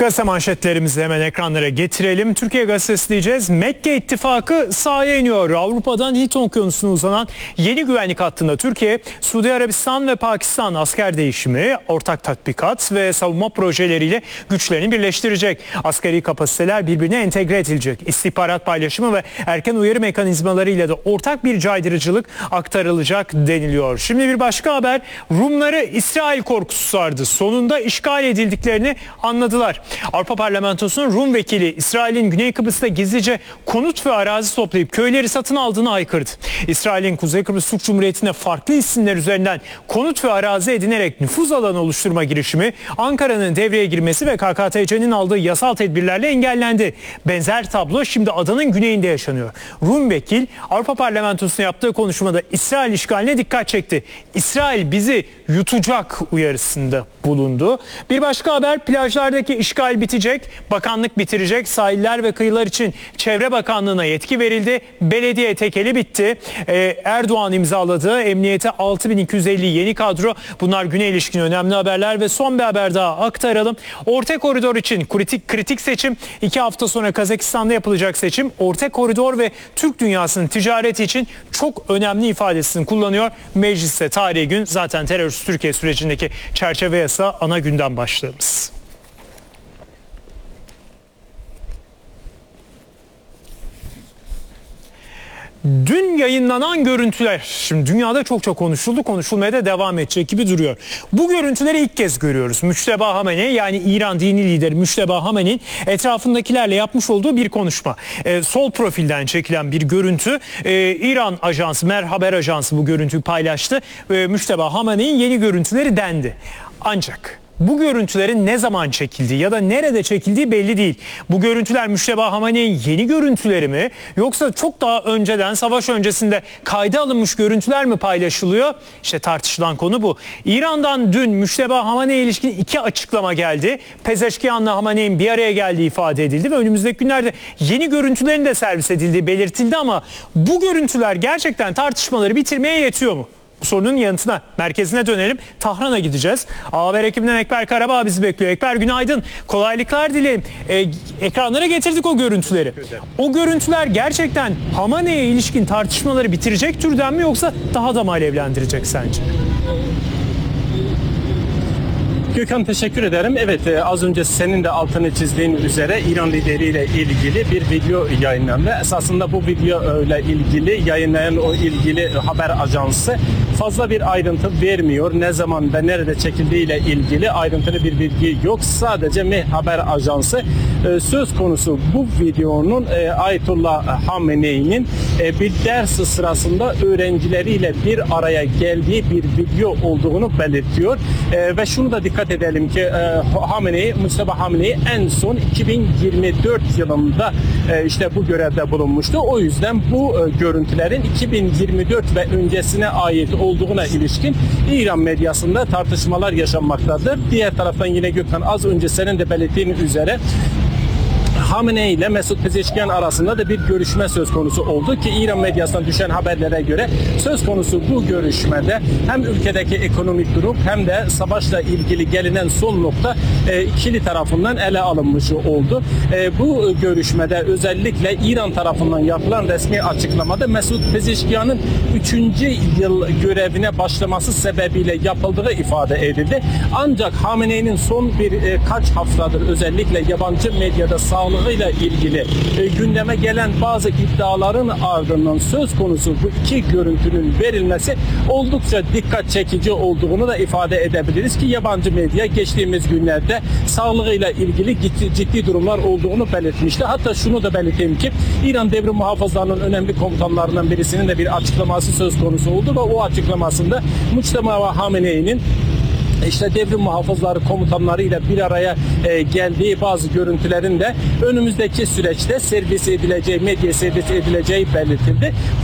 Gazete manşetlerimizi hemen ekranlara getirelim. Türkiye Gazetesi diyeceğiz. Mekke ittifakı sahaya iniyor. Avrupa'dan Hint Okyanusu'na uzanan yeni güvenlik hattında Türkiye, Suudi Arabistan ve Pakistan asker değişimi, ortak tatbikat ve savunma projeleriyle güçlerini birleştirecek. Askeri kapasiteler birbirine entegre edilecek. İstihbarat paylaşımı ve erken uyarı mekanizmalarıyla da ortak bir caydırıcılık aktarılacak deniliyor. Şimdi bir başka haber. Rumları İsrail korkusu sardı. Sonunda işgal edildiklerini anladılar. Avrupa Parlamentosu'nun Rum vekili İsrail'in Güney Kıbrıs'ta gizlice konut ve arazi toplayıp köyleri satın aldığını haykırdı. İsrail'in Kuzey Kıbrıs Türk Cumhuriyeti'ne farklı isimler üzerinden konut ve arazi edinerek nüfuz alanı oluşturma girişimi Ankara'nın devreye girmesi ve KKTC'nin aldığı yasal tedbirlerle engellendi. Benzer tablo şimdi adanın güneyinde yaşanıyor. Rum vekil Avrupa Parlamentosu'na yaptığı konuşmada İsrail işgaline dikkat çekti. İsrail bizi yutacak uyarısında bulundu. Bir başka haber, plajlardaki işgal bitecek, bakanlık bitirecek. Sahiller ve kıyılar için Çevre Bakanlığı'na yetki verildi. Belediye tekeli bitti. Erdoğan imzaladığı emniyete 6250 yeni kadro. Bunlar güne ilişkin önemli haberler ve son bir haber daha aktaralım. Orta koridor için kritik seçim. 2 hafta sonra Kazakistan'da yapılacak seçim. Orta koridor ve Türk dünyasının ticareti için çok önemli ifadesini kullanıyor. Mecliste tarihi gün, zaten terörist Türkiye sürecindeki çerçeve yasa ana gündem başlığımız. Dün yayınlanan görüntüler şimdi dünyada çokça konuşuldu, konuşulmaya da devam edecek gibi duruyor. Bu görüntüleri ilk kez görüyoruz. Müşteba Hamenei, yani İran dini lideri Müşteba Hamenei'nin etrafındakilerle yapmış olduğu bir konuşma. Sol profilden çekilen bir görüntü. İran ajansı, Mer Haber ajansı bu görüntüyü paylaştı. Müşteba Hamenei'nin yeni görüntüleri dendi. Ancak bu görüntülerin ne zaman çekildiği ya da nerede çekildiği belli değil. Bu görüntüler Müşteba Hamenei'nin yeni görüntüleri mi, yoksa çok daha önceden, savaş öncesinde kayda alınmış görüntüler mi paylaşılıyor? İşte tartışılan konu bu. İran'dan dün Müşteba Hamenei'ye ilişkin 2 açıklama geldi. Pezeşkiyan'la Hamenei'nin bir araya geldiği ifade edildi ve önümüzdeki günlerde yeni görüntülerin de servis edildiği belirtildi, ama bu görüntüler gerçekten tartışmaları bitirmeye yetiyor mu? Bu sorunun yanıtına, merkezine dönelim. Tahran'a gideceğiz. Haber ekibinden Ekber Karabağ bizi bekliyor. Ekber, günaydın. Kolaylıklar dilerim. Ekranlara getirdik o görüntüleri. O görüntüler gerçekten Hamenei'ye ilişkin tartışmaları bitirecek türden mi, yoksa daha da mı alevlendirecek sence? Gökhan, teşekkür ederim. Evet, az önce senin de altını çizdiğin üzere İran lideriyle ilgili bir video yayınlandı. Esasında bu video ile ilgili yayınlayan o ilgili haber ajansı fazla bir ayrıntı vermiyor. Ne zaman ve nerede çekildiğiyle ilgili ayrıntılı bir bilgi yok. Sadece Mehr Haber ajansı söz konusu bu videonun Ayetullah Hamenei'nin bir ders sırasında öğrencileriyle bir araya geldiği bir video olduğunu belirtiyor. Ve şunu da dikkat edelim ki Müşteba Hamenei en son 2024 yılında işte bu görevde bulunmuştu. O yüzden bu görüntülerin 2024 ve öncesine ait olduğuna ilişkin İran medyasında tartışmalar yaşanmaktadır. Diğer taraftan yine Gökhan, az önce senin de belirttiğin üzere Hamenei ile Mesut Pezeşkiyan arasında da bir görüşme söz konusu oldu ki İran medyasından düşen haberlere göre söz konusu bu görüşmede hem ülkedeki ekonomik durum hem de savaşla ilgili gelinen son nokta ikili tarafından ele alınmış oldu. Bu görüşmede özellikle İran tarafından yapılan resmi açıklamada Mesut Pezeşkiyan'ın 3. yıl görevine başlaması sebebiyle yapıldığı ifade edildi. Ancak Hamenei'nin son birkaç haftadır özellikle yabancı medyada sağlığıyla ilgili gündeme gelen bazı iddiaların ardından söz konusu bu iki görüntünün verilmesi oldukça dikkat çekici olduğunu da ifade edebiliriz ki yabancı medya geçtiğimiz günlerde sağlığıyla ilgili ciddi durumlar olduğunu belirtmişti. Hatta şunu da belirteyim ki İran devrim muhafızlarının önemli komutanlarından birisinin de bir açıklaması söz konusu oldu ve o açıklamasında Müşteba Hamenei'nin İşte devrim muhafızları komutanlarıyla bir araya geldiği bazı görüntülerin de önümüzdeki süreçte servis edileceği, medya servis edileceği belirtildi.